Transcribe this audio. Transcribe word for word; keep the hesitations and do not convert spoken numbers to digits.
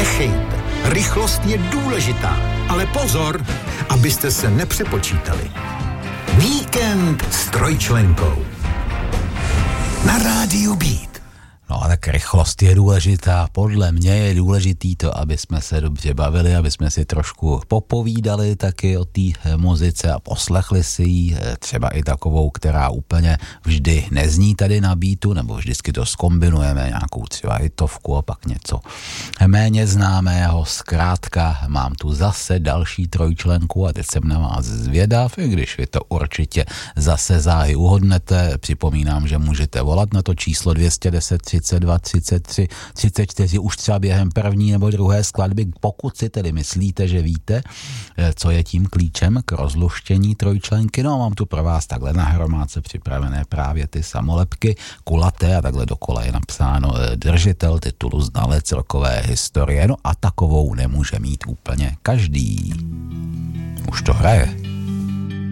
Nechejte, rychlost je důležitá, ale pozor, abyste se nepřepočítali. Víkend s trojčlenkou. Na rádiu Beat. No a tak rychlost je důležitá. Podle mě je důležitý to, aby jsme se dobře bavili, aby jsme si trošku popovídali taky o té muzice a poslechli si ji, třeba i takovou, která úplně vždy nezní tady na beatu, nebo vždycky to zkombinujeme, nějakou třeba hitovku a pak něco méně známého. Zkrátka mám tu zase další trojčlenku a teď jsem na vás zvědav, i když vy to určitě zase záhy uhodnete. Připomínám, že můžete volat na to číslo dvě stě deset třicet dva třicet tři třicet čtyři už třeba během první nebo druhé skladby, pokud si tedy myslíte, že víte, co je tím klíčem k rozluštění trojčlenky. No a mám tu pro vás takhle na hromádce připravené právě ty samolepky, kulaté a takhle dokola je napsáno držitel titulu znalec rokové historie. No a takovou nemůže mít úplně každý. Už to hraje.